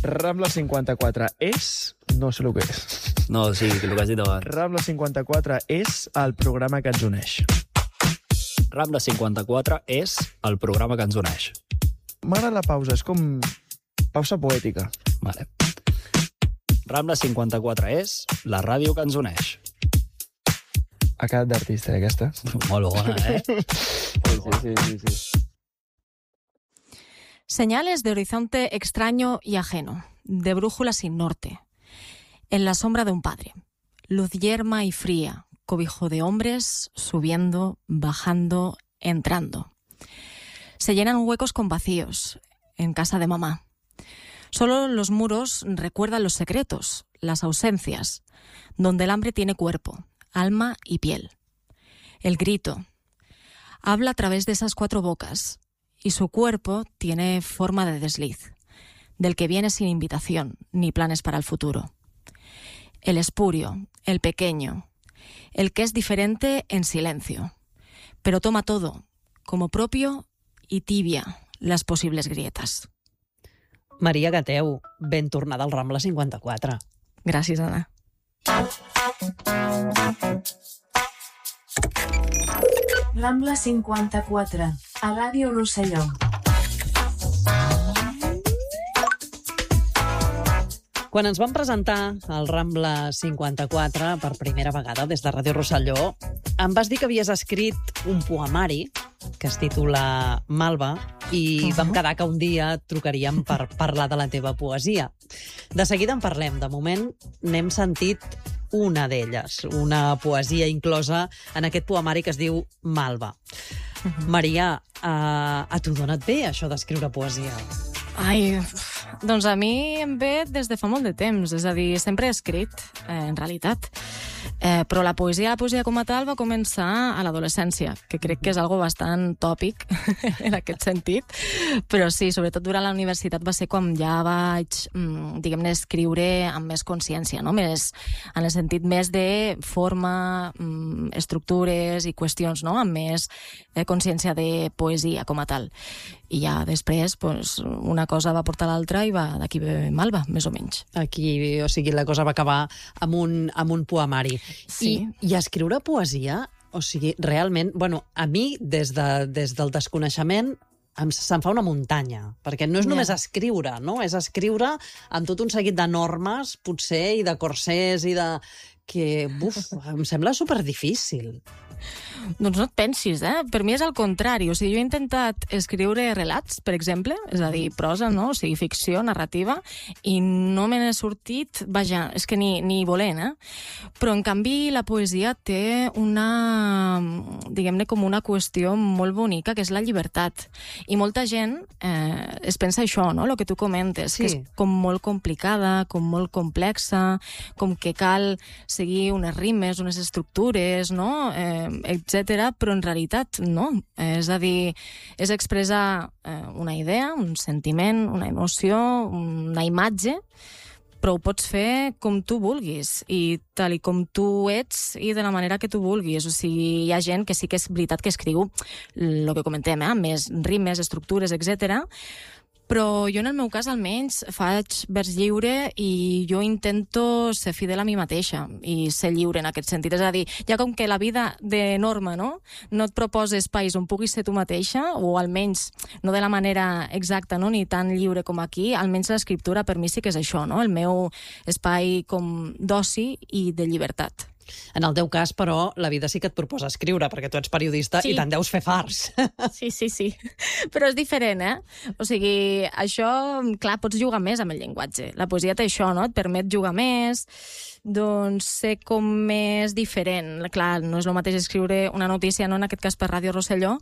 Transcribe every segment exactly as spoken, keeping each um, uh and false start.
Rambla cinquanta-quatre és... No sé el que és. No, sí, el que has dit abans. Rambla cinquanta-quatre és el programa que ens uneix. Rambla cinquanta-quatre és el programa que ens uneix. M'agrada la pausa, és com pausa poètica. Vale. Rambla cinquanta-quatre és la ràdio que ens uneix. Ha quedat d'artista, eh, aquesta? Molt bona, eh? Molt bona. Sí, sí, sí, sí. Señales de horizonte extraño y ajeno, de brújula sin norte. En la sombra de un padre, luz yerma y fría, cobijo de hombres, subiendo, bajando, entrando. Se llenan huecos con vacíos, en casa de mamá. Solo los muros recuerdan los secretos, las ausencias, donde el hambre tiene cuerpo, alma y piel. El grito habla a través de esas cuatro bocas y su cuerpo tiene forma de desliz, del que viene sin invitación ni planes para el futuro. El espurio, el pequeño, el que es diferente en silencio, pero toma todo como propio y tibia las posibles grietas. Maria Gateu, ben tornada al Rambla cinquanta-quatre. Gràcies, Anna. Rambla cinquanta-quatre, a Ràdio Rosselló. Quan ens van presentar al Rambla cinquanta-quatre per primera vegada des de Ràdio Rosselló, em vas dir que havies escrit un poemari que es titula Malva i vam quedar que un dia et trucaríem per parlar de la teva poesia. De seguida en parlem. De moment n'hem sentit una d'elles, una poesia inclosa en aquest poemari que es diu Malva. Maria, a, a tu dona et bé això d'escriure poesia? Ai, doncs a mi em ve des de fa molt de temps, és a dir, sempre he escrit, eh, en realitat. Eh, però la poesia, la poesia com a tal va començar a l'adolescència, que crec que és algo bastant tòpic en aquest sentit, però sí, sobretot durant la universitat va ser quan ja vaig, mm, diguem-ne, escriure amb més consciència, no? Més, en el sentit més de forma, mm, estructures i qüestions, no? Amb més eh, consciència de poesia com a tal. I ja després, pues, una cosa va portar l'altra i va d'aquí ve Malva, més o menys. Aquí, o sigui, la cosa va acabar amb un, amb un poemari. Sí. I, I escriure poesia, o sigui, realment, bueno, a mi, des, de, des del desconeixement, em, se'm fa una muntanya, perquè no és només Ja. escriure, no? És escriure amb tot un seguit de normes, potser, i de corsers, i de... que, buf, em sembla superdifícil. Doncs no et pensis, eh? Per mi és al contrari. O sigui, jo he intentat escriure relats, per exemple, és a dir, prosa, no? O sigui, ficció, narrativa, i no me n'he sortit, vaja, és que ni, ni volent, eh? Però, en canvi, la poesia té una, diguem-ne, com una qüestió molt bonica, que és la llibertat. I molta gent eh, es pensa això, no?, el que tu comentes, Sí. que és com molt complicada, com molt complexa, com que cal seguir unes rimes, unes estructures, no?, eh, etcètera, però en realitat no. És a dir, és expressar eh, una idea, un sentiment, una emoció, una imatge, però ho pots fer com tu vulguis i tal i com tu ets i de la manera que tu vulguis. O sigui, hi ha gent que sí que és veritat que escriu el que comentem, eh? Més rimes, estructures, etcètera. Però jo, en el meu cas, almenys, faig vers lliure i jo intento ser fidel a mi mateixa i ser lliure en aquest sentit. És a dir, ja com que la vida de norma, no?, no et proposa espais on puguis ser tu mateixa, o almenys no de la manera exacta, no?, ni tan lliure com aquí, almenys l'escriptura per mi sí que és això, no?, el meu espai com d'oci i de llibertat. En el teu cas, però, la vida sí que et proposa escriure, perquè tu ets periodista Sí. i te'n deus fer farts. Sí, sí, sí. Però és diferent, eh? O sigui, això, clar, pots jugar més amb el llenguatge. La poesia té això, no? Et permet jugar més, doncs ser com més diferent. Clar, no és el mateix escriure una notícia, no?, en aquest cas per Ràdio Rosselló,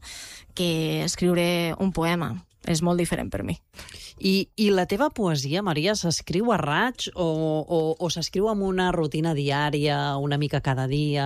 que escriure un poema. És molt diferent per mi. I, I la teva poesia, Maria, s'escriu a raig o, o, o s'escriu amb una rutina diària, una mica cada dia?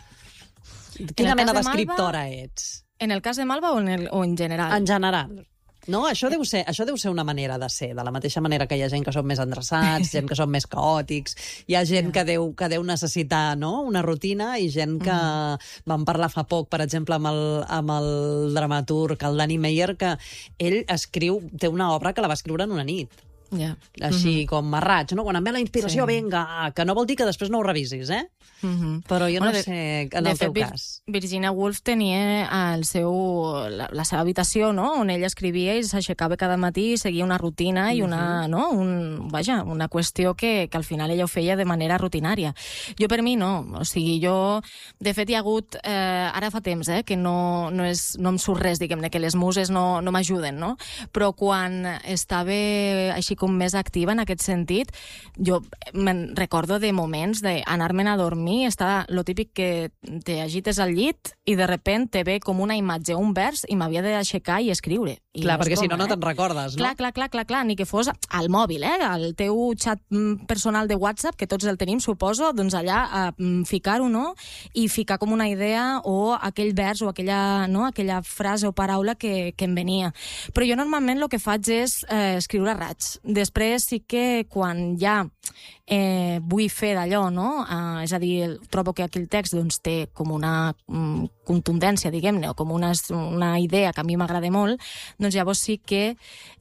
Quina mena d'escriptora ets? En el cas de Malva o en, el, o en general? En general. No, això deu ser, això deu ser una manera de ser, de la mateixa manera que hi ha gent que som més endreçats, gent que som més caòtics, hi ha gent que deu, que deu necessitar, no?, una rutina, i gent que... Mm. Vam parlar fa poc, per exemple, amb el, amb el dramaturg, el Dani Meyer, que ell escriu, té una obra que la va escriure en una nit. Ja. Així com a raig, no? Quan em ve la inspiració, Sí. vinga, que no vol dir que després no ho revisis, eh? Mhm. Però jo Bueno, no de- sé, en de el teu fet, Vir- cas. Virginia Woolf tenia el seu, la, la seva habitació, no?, on ella escrivia i s'aixecava cada matí i seguia una rutina i una, no? Un, vaja, una qüestió que, que al final ella ho feia de manera rutinària. Jo per mi no, o sigui, jo, de fet hi ha hagut, eh, ara fa temps, eh, que no, no, és, no em surt res, diguem-ne, que les muses no, no m'ajuden, no? Però quan estava així com més activa en aquest sentit, jo me'n recordo de moments d'anar-me'n a dormir, estava lo típic que te agites al llit i de repent te ve com una imatge, un vers, i m'havia d'aixecar i escriure. I Clar, no és perquè si no, broma, no te'n recordes, no? Clar, clar, clar, clar, clar, ni que fos al mòbil, eh? Al teu xat mm, personal de WhatsApp, que tots el tenim, suposo, doncs allà a mm, ficar-ho, no? I ficar com una idea o aquell vers o aquella, no? aquella frase o paraula que, que em venia. Però jo normalment el que faig és eh, escriure a raig. Després sí que quan ja eh, vull fer d'allò, no? Eh, és a dir, trobo que aquell text doncs, té com una mm, contundència, diguem-ne, o com una, una idea que a mi m'agrada molt, doncs llavors sí que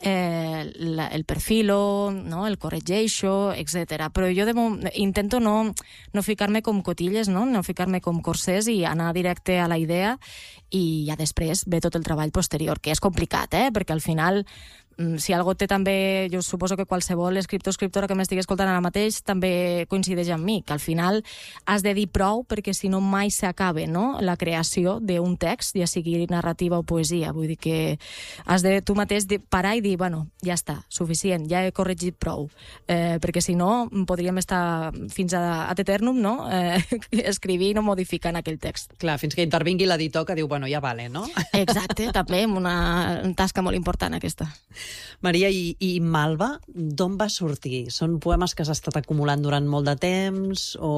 eh, la, el perfilo, no? El corregeixo, etcètera. Però jo de moment intento no, no ficar-me com cotilles, no? No ficar-me com corsers i anar directe a la idea i ja després ve tot el treball posterior, que és complicat, eh? Perquè al final si algo té també, jo suposo que qualsevol escriptor o escriptora que m'estigui escoltant ara mateix també coincideix amb mi, que al final has de dir prou perquè si no mai s'acaba, no? La creació d'un text, ja sigui narrativa o poesia. Vull dir que has de tu mateix de parar i dir, bueno, ja està, suficient, ja he corregit prou. Eh, perquè si no podríem estar fins a ad eternum, no? Eh, escrivint o modificant aquell text. Clar, fins que intervingui l'editor que diu, bueno, ja vale, no? Exacte, també una tasca molt important aquesta. Maria, i, i Malva, d'on va sortir? Són poemes que has estat acumulant durant molt de temps? O,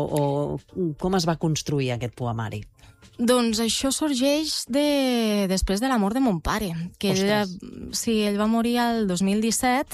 o com es va construir aquest poemari? Doncs això sorgeix de... després de la mort de mon pare, que ell, sí, ell va morir el dos mil disset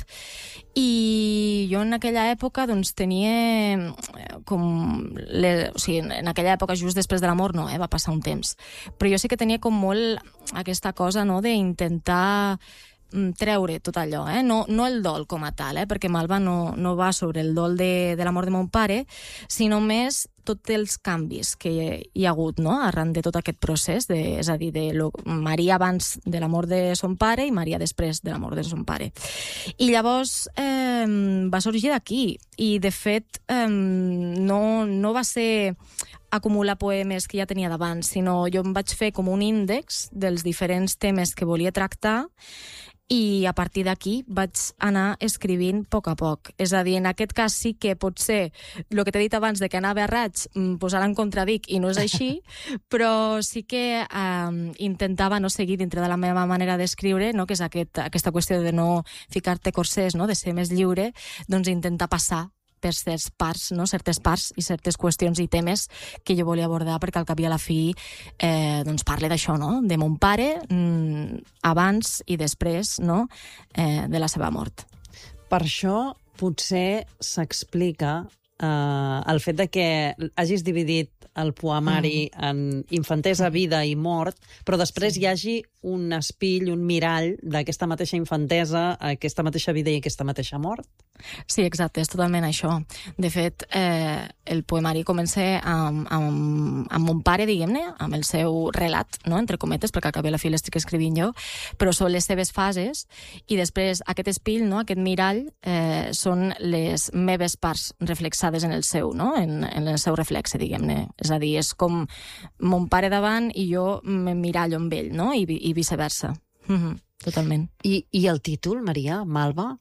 i jo en aquella època doncs tenia com... Le... O sigui, en aquella època just després de la mort no, eh, va passar un temps. Però jo sí que tenia com molt aquesta cosa, no?, d'intentar treure tot allò, eh? no, no el dol com a tal, eh? Perquè Malva no, no va sobre el dol de, de la mort de mon pare, sinó més tots els canvis que hi ha hagut, no?, arran de tot aquest procés, de, és a dir, de lo, Maria abans de la mort de son pare i Maria després de la mort de son pare. I llavors eh, va sorgir d'aquí, i de fet eh, no, no va ser acumular poemes que ja tenia d'abans, sinó jo em vaig fer com un índex dels diferents temes que volia tractar i a partir d'aquí vaig anar escrivint a poc a poc. És a dir, en aquest cas sí que potser el que t'he dit abans de que anava a raig, pues ara em contradic i no és així, però sí que eh, intentava no seguir dintre de la meva manera d'escriure, no? Que és aquest, aquesta qüestió de no ficar-te corsers, no? De ser més lliure, doncs intentar passar per certes parts, no? certes parts i certes qüestions i temes que jo volia abordar, perquè al cap i a la fi eh, doncs parle d'això, no? De mon pare mmm, abans i després, no? eh, de la seva mort. Per això potser s'explica eh, el fet de que hagis dividit el poemari mm. en infantesa, vida i mort, però després sí. hi hagi un espill, un mirall d'aquesta mateixa infantesa, aquesta mateixa vida i aquesta mateixa mort? Sí, exacte, és totalment això. De fet, eh, el poemari comença amb, amb, amb mon pare, diguem-ne, amb el seu relat, no?, entre cometes, perquè al cap i a la fi l'estic escrivint jo, però són les seves fases, i després aquest espill, no?, aquest mirall, eh, són les meves parts reflexades en el seu, no?, en, en el seu reflexe, diguem-ne. És a dir, és com mon pare davant i jo m'emmirallo amb ell, no?, i, i viceversa. Mm-hmm, totalment. I, I el títol, Maria, Malva?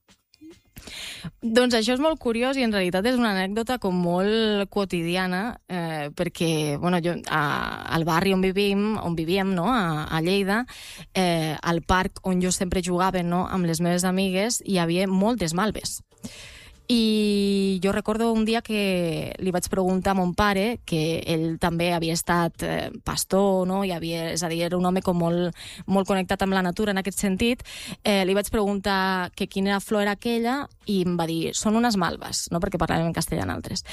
Doncs això és molt curiós i en realitat és una anècdota com molt quotidiana, eh, perquè bueno, jo, a, al barri on vivim, on vivíem, no? a, a Lleida, eh, al parc on jo sempre jugava, no? amb les meves amigues, hi havia moltes malves. I jo recordo un dia que li vaig preguntar a mon pare, que ell també havia estat eh, pastor, no? I havia, és a dir, era un home com molt, molt connectat amb la natura en aquest sentit, eh, li vaig preguntar que quina flor era aquella i em va dir, són unes malves, no? Perquè parlàvem en castellà en altres.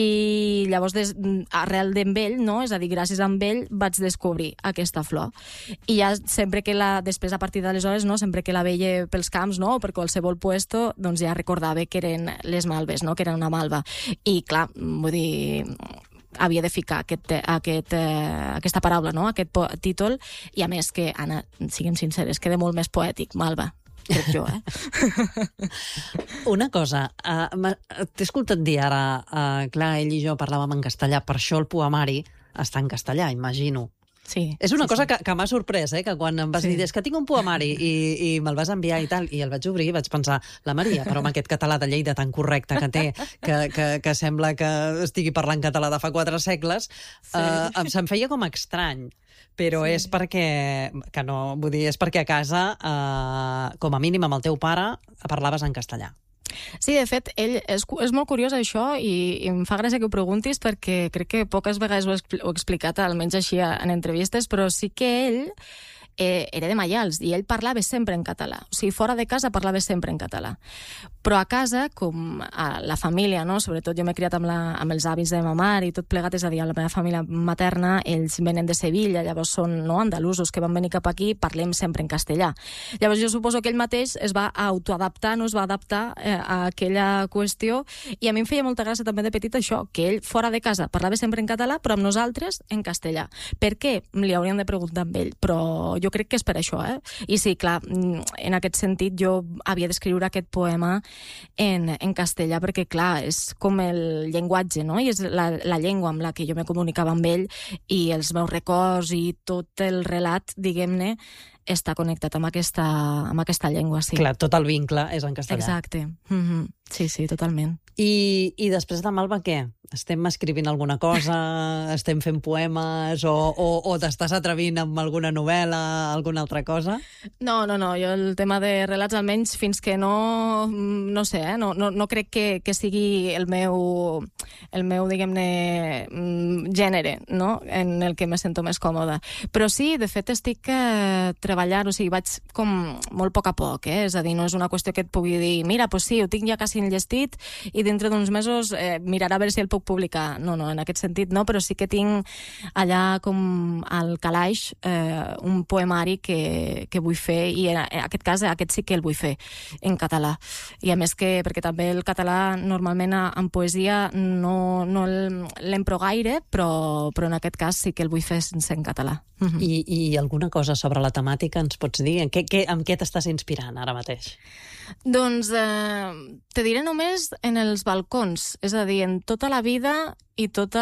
I llavors, des, arrel d'en ell, no? És a dir, gràcies a ell vaig descobrir aquesta flor. I ja sempre que la, després a partir d'aleshores, no? Sempre que la veia pels camps, no? O per qualsevol puesto, doncs ja recordava que eren les malves, no? Que eren una malva. I clar, vull dir, havia de ficar aquest, aquest, eh, aquesta paraula, no? Aquest títol, i a més que, Anna, siguem sinceres, queda molt més poètic, malva. Crec jo, eh? Una cosa, uh, t'he escoltat dir ara, uh, clar, ell i jo parlàvem en castellà, per això el poemari està en castellà, imagino. Sí. És una sí, cosa sí. que, que m'ha sorprès, eh? Que quan em vas Sí. dir, és que tinc un poemari i, i me'l vas enviar i tal, i el vaig obrir i vaig pensar, la Maria, però amb aquest català de Lleida tan correcte que té, que, que, que sembla que estigui parlant català de fa quatre segles, sí. eh, em, se'm feia com estrany. Però sí. és perquè, que no, vull dir, és perquè a casa, eh, com a mínim amb el teu pare, parlaves en castellà. Sí, de fet, ell és, és molt curiós això i, i em fa gràcia que ho preguntis perquè crec que poques vegades ho he, expl ho he explicat, almenys així en entrevistes, però sí que ell eh, era de Maials i ell parlava sempre en català. O sigui, fora de casa parlava sempre en català. Però a casa, com a la família, no? Sobretot jo m'he criat amb, la, amb els avis de ma mare i tot plegat, és a dir, a la meva família materna, ells venen de Sevilla, llavors són no, andalusos que van venir cap aquí, parlem sempre en castellà. Llavors jo suposo que ell mateix es va autoadaptar, no es va adaptar eh, a aquella qüestió, i a mi em feia molta gràcia també de petit això, que ell fora de casa parlava sempre en català, però amb nosaltres en castellà. Per què? Li hauríem de preguntar amb ell, però jo crec que és per això, eh? I sí, clar, en aquest sentit jo havia d'escriure aquest poema en, en castellà, perquè clar, és com el llenguatge, no? I és la, la llengua amb la que jo me comunicava amb ell, i els meus records i tot el relat, diguem-ne, està connectat amb aquesta, amb aquesta llengua, sí. Clar, tot el vincle és en castellà. Exacte. Mm-hmm. Sí, sí, totalment. I, i després de Malva, què? Estem escrivint alguna cosa? Estem fent poemes? O, o, o t'estàs atrevint amb alguna novel·la, alguna altra cosa? No, no, no. Jo el tema de relats, almenys fins que no... No sé, eh? No, no, no crec que, que sigui el meu, el meu diguem-ne, gènere, no? En el que me sento més còmoda. Però sí, de fet, estic eh, treballant, o sigui, vaig com molt a poc a poc, eh? És a dir, no és una qüestió que et pugui dir, mira, pues sí, ho tinc ja quasi enllestit i dintre d'uns mesos eh, mirarà a veure si el puc publicar. No, no, en aquest sentit no, però sí que tinc allà com al calaix eh, un poemari que, que vull fer, i en aquest cas, aquest sí que el vull fer en català. I a més que, perquè també el català normalment en poesia no, no l'empro gaire, però, però en aquest cas sí que el vull fer sense en català. Uh-huh. I, I alguna cosa sobre la temàtica ens pots dir? En què, què, amb què t'estàs inspirant ara mateix? Doncs eh, te diré només en els balcons, és a dir, en tota la vida i tota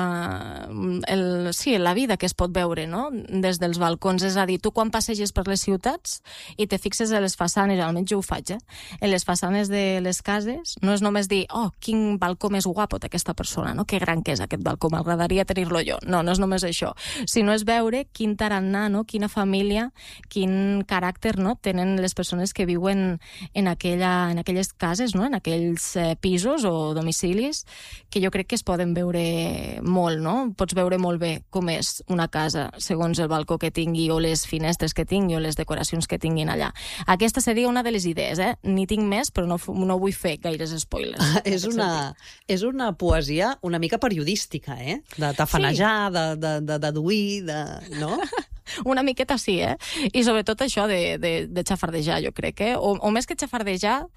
el, sí, la vida que es pot veure, no? Des dels balcons, és a dir, tu quan passeges per les ciutats i te fixes a les façanes, almenys jo ho faig, eh? En les façanes de les cases, no és només dir, oh, quin balcó més guapo té aquesta persona, no? Que gran que és aquest balcó, m'agradaria tenir-lo jo. No, no és només això, sinó és veure quin tarannà, no? Quina família, quin caràcter, no? Tenen les persones que viuen en, aquella, en aquelles cases, no? En aquells eh, pisos o domicilis, que jo crec que es poden veure molt, no? Pots veure molt bé com és una casa segons el balcó que tingui o les finestres que tingui o les decoracions que tinguin allà. Aquesta seria una de les idees, eh? N'hi tinc més, però no, no vull fer gaires spoilers. Ah, és, una, és una poesia una mica periodística, eh? De tafanejar, sí. de, de, de deduir, de... no? Una miqueta sí, eh? I sobretot això de, de, de xafardejar, jo crec, eh? O, o més que xafardejar,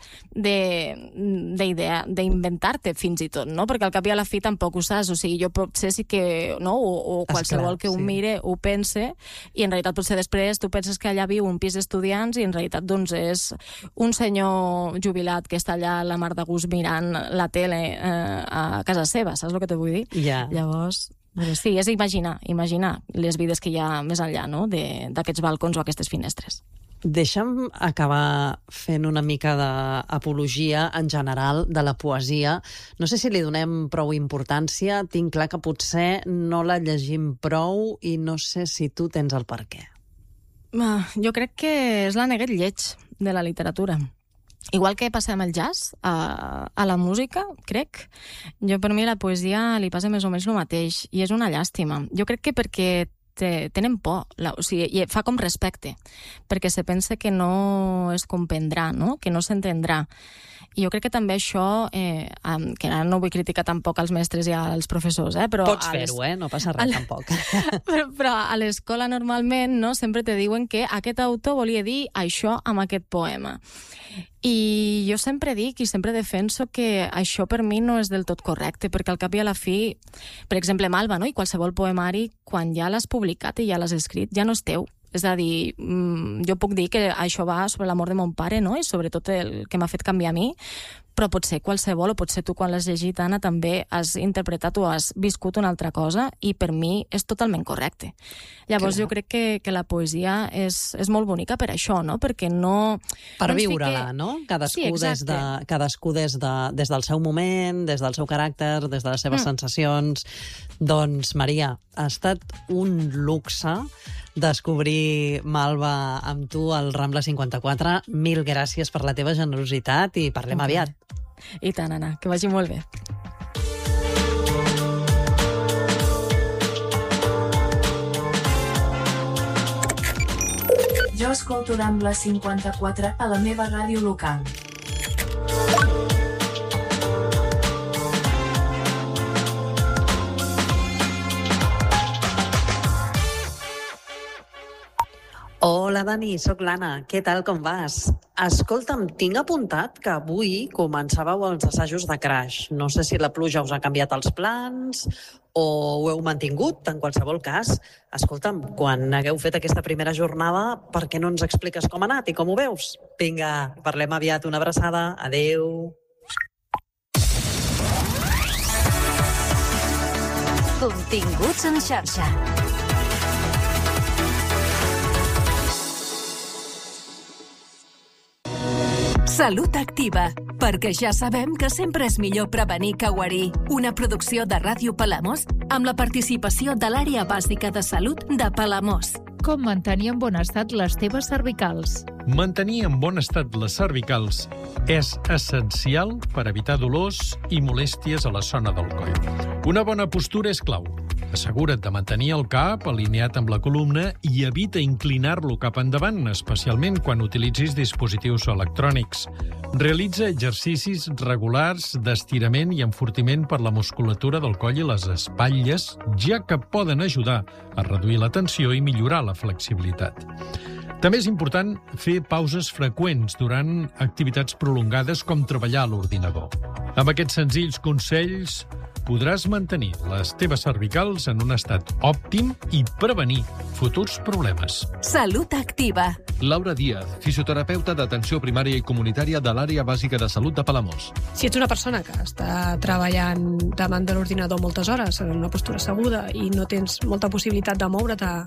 d'inventar-te fins i tot, no? Perquè al cap i a la fi tampoc ho saps, o sigui, jo potser sí que, no? O, o qualsevol Esclar, que ho sí. mire ho pense, i en realitat potser després tu penses que allà viu un pis d'estudiants i en realitat doncs és un senyor jubilat que està allà a la mar de gust mirant la tele eh, a casa seva, saps el que te vull dir? Yeah. Llavors... Però sí, és imaginar, imaginar les vides que hi ha més enllà, no?, d'aquests balcons o aquestes finestres. Deixa'm acabar fent una mica d'apologia en general de la poesia. No sé si li donem prou importància, tinc clar que potser no la llegim prou i no sé si tu tens el per què. Uh, jo crec que és l'aneguet lleig de la literatura. Igual que passa amb el jazz, a, a la música, crec, jo per mi la poesia li passa més o menys el mateix, i és una llàstima. Jo crec que perquè te, tenen por, la, o sigui, fa com respecte, perquè se pensa que no es comprendrà, no? Que no s'entendrà. I jo crec que també això, eh, que ara no vull criticar tampoc als mestres i als professors, eh, però... Pots fer-ho, eh? No passa res, tampoc. però, però a l'escola normalment, no, sempre te diuen que aquest autor volia dir això amb aquest poema. I jo sempre dic i sempre defenso que això per mi no és del tot correcte, perquè al cap i a la fi, per exemple, Malva, no? I qualsevol poemari, quan ja l'has publicat i ja l'has escrit, ja no és teu. És a dir, jo puc dir que això va sobre l'amor de mon pare, no? I sobretot el que m'ha fet canviar a mi, però potser qualsevol, o potser tu quan l'has llegit, Anna, també has interpretat o has viscut una altra cosa, i per mi és totalment correcte. Llavors Clar. jo crec que, que la poesia és, és molt bonica per això, no? Perquè no... Per no viure-la, fique... no? Cadascú, sí, des, de, cadascú des, de, des del seu moment, des del seu caràcter, des de les seves mm. sensacions. Doncs, Maria, ha estat un luxe descobrir Malva amb tu al Rambla cinquanta-quatre. Mil gràcies per la teva generositat i parlem okay. aviat. I tant, Anna, que vagi molt bé. Jo escolto Rambla cinquanta-quatre a la meva ràdio local. Hola, Dani, sóc l'Anna. Què tal, com vas? Escolta'm, tinc apuntat que avui començàveu els assajos de Crash. No sé si la pluja us ha canviat els plans o ho heu mantingut, en qualsevol cas. Escolta'm, quan hagueu fet aquesta primera jornada, per què no ens expliques com ha anat i com ho veus? Vinga, parlem aviat. Una abraçada. Adéu. Continguts en xarxa. Salut Activa, perquè ja sabem que sempre és millor prevenir que guarir. Una producció de Ràdio Palamós amb la participació de l'Àrea Bàsica de Salut de Palamós. Com mantenir en bon estat les teves cervicals? Mantenir en bon estat les cervicals és essencial per evitar dolors i molèsties a la zona del coll. Una bona postura és clau. Assegura't de mantenir el cap alineat amb la columna i evita inclinar-lo cap endavant, especialment quan utilitzis dispositius electrònics. Realitza exercicis regulars d'estirament i enfortiment per la musculatura del coll i les espatlles, ja que poden ajudar a reduir la tensió i millorar la flexibilitat. També és important fer pauses freqüents durant activitats prolongades com treballar a l'ordinador. Amb aquests senzills consells podràs mantenir les teves cervicals en un estat òptim i prevenir futurs problemes. Salut Activa. Laura Díaz, fisioterapeuta d'atenció primària i comunitària de l'Àrea Bàsica de Salut de Palamós. Si ets una persona que està treballant davant de l'ordinador moltes hores en una postura asseguda i no tens molta possibilitat de moure't a,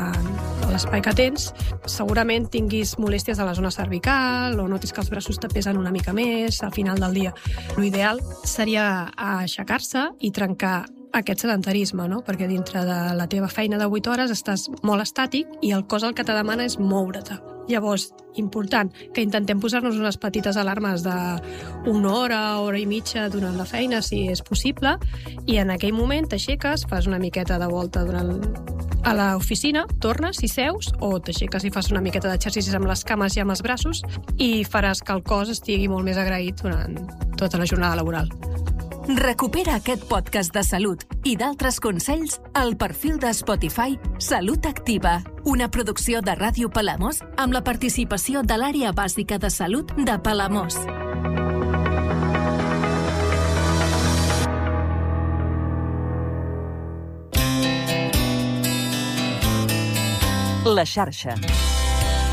a l'espai que tens, segurament tinguis molèsties a la zona cervical o notis que els braços te pesen una mica més al final del dia. L'ideal seria aixecar-se i trencar aquest sedentarisme, no? Perquè dintre de la teva feina de vuit hores estàs molt estàtic i el cos el que te demana és moure-te. Llavors, important, que intentem posar-nos unes petites alarmes d'una hora, hora i mitja durant la feina, si és possible, i en aquell moment t'aixeques, fas una miqueta de volta durant a l'oficina, tornes i seus, o t'aixeques i fas una miqueta d'exercicis amb les cames i amb els braços, i faràs que el cos estigui molt més agraït durant tota la jornada laboral. Recupera aquest podcast de salut i d'altres consells al perfil de Spotify Salut Activa, una producció de Ràdio Palamós amb la participació de l'Àrea Bàsica de Salut de Palamós. La xarxa.